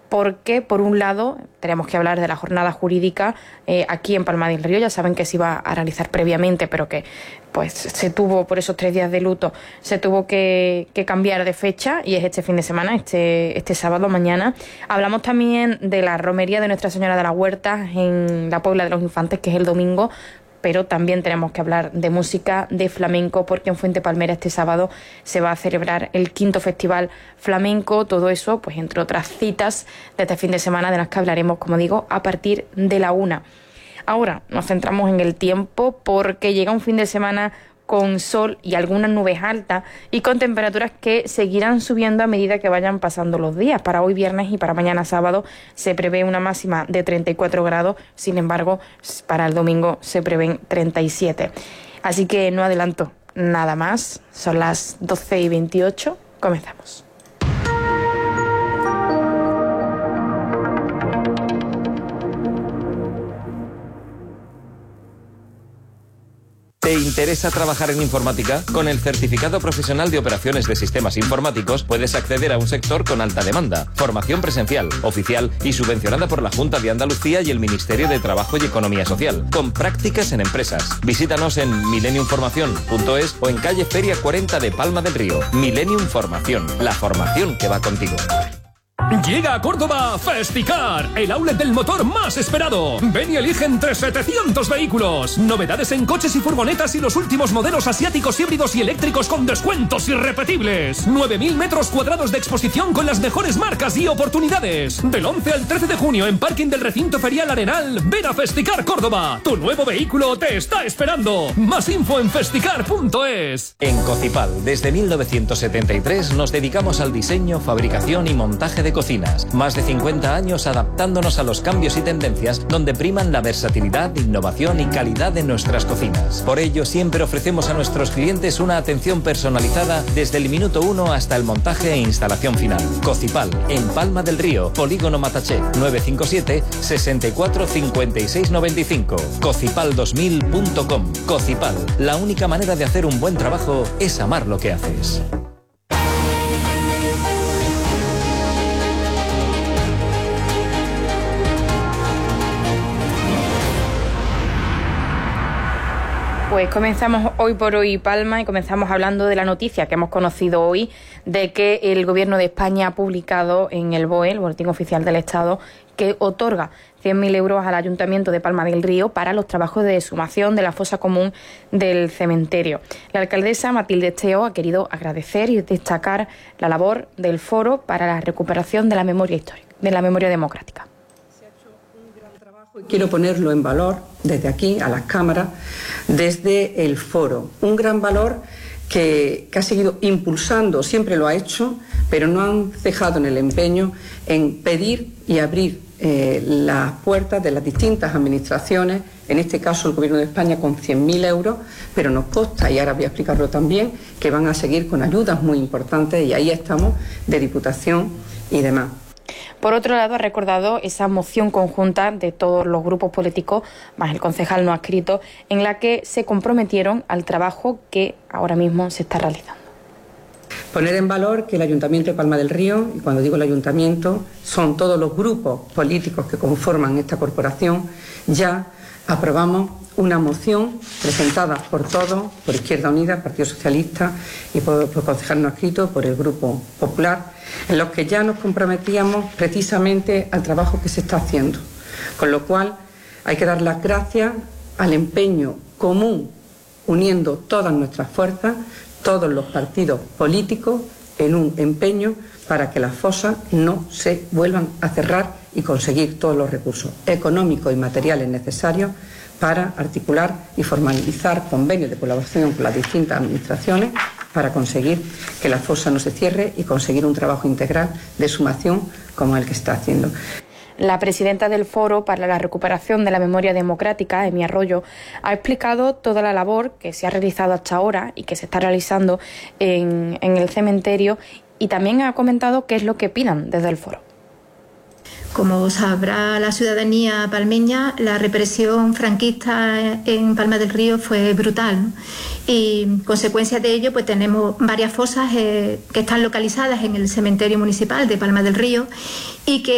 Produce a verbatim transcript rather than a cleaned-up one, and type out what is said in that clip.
porque, por un lado, tenemos que hablar de la jornada jurídica eh, aquí en Palma del Río. Ya saben que se iba a realizar previamente, pero que pues se tuvo, por esos tres días de luto, se tuvo que, que cambiar de fecha, y es este fin de semana, este, este sábado, mañana. Hablamos también de la romería de Nuestra Señora de la Huerta en la Puebla de los Infantes, que es el domingo, pero también tenemos que hablar de música, de flamenco, porque en Fuente Palmera este sábado se va a celebrar el quinto Festival Flamenco. Todo eso, pues entre otras citas de este fin de semana, de las que hablaremos, como digo, a partir de la una. Ahora nos centramos en el tiempo, porque llega un fin de semana con sol y algunas nubes altas, y con temperaturas que seguirán subiendo a medida que vayan pasando los días. Para hoy viernes y para mañana sábado se prevé una máxima de treinta y cuatro grados, sin embargo, para el domingo se prevén treinta y siete. Así que no adelanto nada más, son las doce y veintiocho, comenzamos. ¿Te interesa trabajar en informática? Con el Certificado Profesional de Operaciones de Sistemas Informáticos puedes acceder a un sector con alta demanda. Formación presencial, oficial y subvencionada por la Junta de Andalucía y el Ministerio de Trabajo y Economía Social, con prácticas en empresas. Visítanos en millennium formación punto es o en calle Feria cuarenta de Palma del Río. Millennium Formación, la formación que va contigo. Llega a Córdoba Festicar, el outlet del motor más esperado. Ven y elige entre setecientos vehículos. Novedades en coches y furgonetas y los últimos modelos asiáticos, híbridos y eléctricos con descuentos irrepetibles. nueve mil metros cuadrados de exposición con las mejores marcas y oportunidades. Del once al trece de junio en parking del recinto ferial Arenal. Ven a Festicar Córdoba. Tu nuevo vehículo te está esperando. Más info en festicar punto es. En Cocipal, desde mil novecientos setenta y tres nos dedicamos al diseño, fabricación y montaje de cocinas. Más de cincuenta años adaptándonos a los cambios y tendencias donde priman la versatilidad, innovación y calidad de nuestras cocinas. Por ello, siempre ofrecemos a nuestros clientes una atención personalizada desde el minuto uno hasta el montaje e instalación final. Cocipal, en Palma del Río, Polígono Mataché, nueve cinco siete, sesenta y cuatro, cincuenta y seis noventa y cinco. cocipal dos mil punto com. Cocipal, la única manera de hacer un buen trabajo es amar lo que haces. Pues comenzamos Hoy por Hoy Palma y comenzamos hablando de la noticia que hemos conocido hoy de que el Gobierno de España ha publicado en el B O E, el Boletín Oficial del Estado, que otorga cien mil euros al Ayuntamiento de Palma del Río para los trabajos de exhumación de la fosa común del cementerio. La alcaldesa Matilde Esteo ha querido agradecer y destacar la labor del Foro para la recuperación de la memoria histórica, de la memoria democrática. Quiero ponerlo en valor desde aquí, a las cámaras, desde el foro. Un gran valor que, que ha seguido impulsando, siempre lo ha hecho, pero no han cejado en el empeño en pedir y abrir eh, las puertas de las distintas administraciones, en este caso el Gobierno de España con cien mil euros, pero nos consta, y ahora voy a explicarlo también, que van a seguir con ayudas muy importantes, y ahí estamos, de Diputación y demás. Por otro lado, ha recordado esa moción conjunta de todos los grupos políticos, más el concejal no adscrito, en la que se comprometieron al trabajo que ahora mismo se está realizando. Poner en valor que el Ayuntamiento de Palma del Río, y cuando digo el Ayuntamiento, son todos los grupos políticos que conforman esta corporación, ya aprobamos una moción presentada por todos, por Izquierda Unida, Partido Socialista y por, por concejal no adscrito, por el Grupo Popular, en los que ya nos comprometíamos precisamente al trabajo que se está haciendo. Con lo cual hay que dar las gracias al empeño común, uniendo todas nuestras fuerzas, todos los partidos políticos, en un empeño para que las fosas no se vuelvan a cerrar y conseguir todos los recursos económicos y materiales necesarios para articular y formalizar convenios de colaboración con las distintas administraciones para conseguir que la fosa no se cierre y conseguir un trabajo integral de exhumación como el que está haciendo. La presidenta del Foro para la Recuperación de la Memoria Democrática, Emi Arroyo, ha explicado toda la labor que se ha realizado hasta ahora y que se está realizando en, en el cementerio, y también ha comentado qué es lo que opinan desde el Foro. Como sabrá la ciudadanía palmeña, la represión franquista en Palma del Río fue brutal, ¿no? Y consecuencia de ello pues tenemos varias fosas eh, que están localizadas en el cementerio municipal de Palma del Río y que